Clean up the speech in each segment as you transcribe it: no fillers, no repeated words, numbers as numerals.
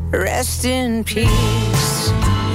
Rest in peace.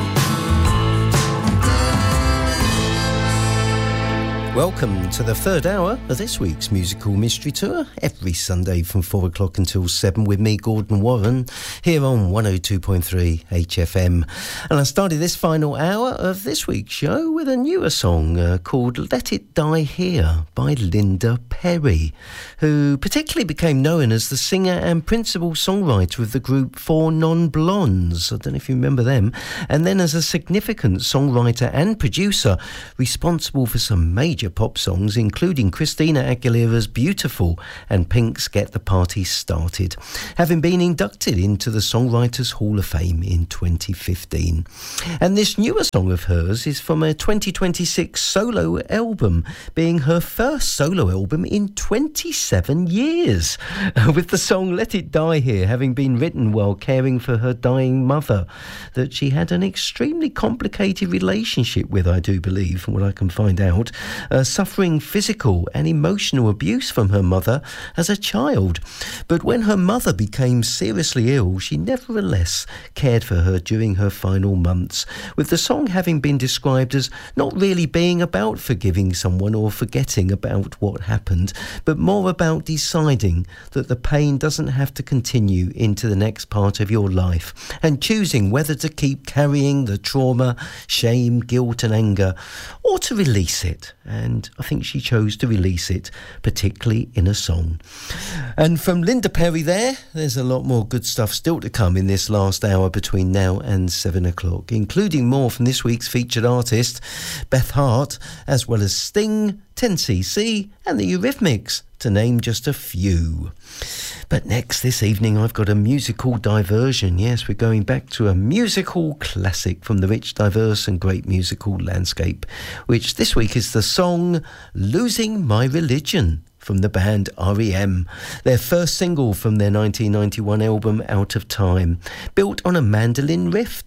Welcome to the third hour of this week's Musical Mystery Tour, every Sunday from 4 o'clock until 7 with me, Gordon Warren, here on 102.3 HFM. And I started this final hour of this week's show with a newer song called Let It Die Here by Linda Perry, who particularly became known as the singer and principal songwriter of the group Four Non-Blondes. I don't know if you remember them. And then as a significant songwriter and producer responsible for some major pop songs, including Christina Aguilera's Beautiful and Pink's Get the Party Started, having been inducted into the Songwriters Hall of Fame in 2015. And this newer song of hers is from a 2026 solo album, being her first solo album in 27 years, with the song Let It Die Here having been written while caring for her dying mother, that she had an extremely complicated relationship with, I do believe, from what I can find out, suffering physical and emotional abuse from her mother as a child. But when her mother became seriously ill, she nevertheless cared for her during her final months, with the song having been described as not really being about forgiving someone or forgetting about what happened, but more about deciding that the pain doesn't have to continue into the next part of your life, and choosing whether to keep carrying the trauma, shame, guilt and anger, or to release it. And I think she chose to release it, particularly in a song. And from Linda Perry there's a lot more good stuff still to come in this last hour between now and 7 o'clock, including more from this week's featured artist, Beth Hart, as well as Sting, 10cc and the Eurythmics, to name just a few. But next this evening I've got a musical diversion. Yes, we're going back to a musical classic from the rich, diverse and great musical landscape, which this week is the song Losing My Religion from the band R.E.M., their first single from their 1991 album Out of Time, built on a mandolin riff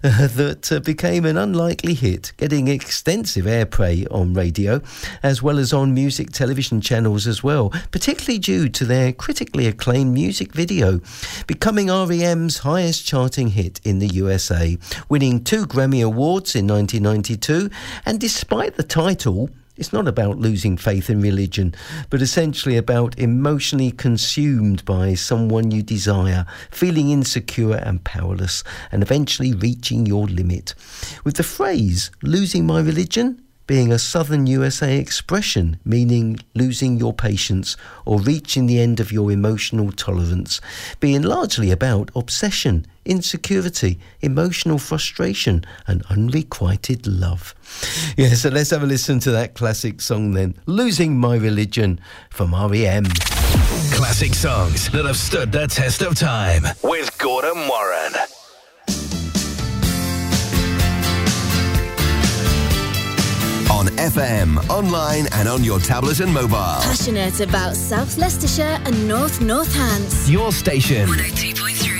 that became an unlikely hit, getting extensive airplay on radio as well as on music television channels as well, particularly due to their critically acclaimed music video, becoming R.E.M.'s highest charting hit in the USA, winning 2 Grammy Awards in 1992, and despite the title, it's not about losing faith in religion, but essentially about emotionally consumed by someone you desire, feeling insecure and powerless, and eventually reaching your limit. With the phrase, losing my religion, being a southern USA expression, meaning losing your patience or reaching the end of your emotional tolerance, being largely about obsession, insecurity, emotional frustration and unrequited love. Yeah, so let's have a listen to that classic song then, Losing My Religion from R.E.M. Classic songs that have stood the test of time with Gordon Warren. On FM, online and on your tablet and mobile. Passionate about South Leicestershire and North Northants. Your station. 102.3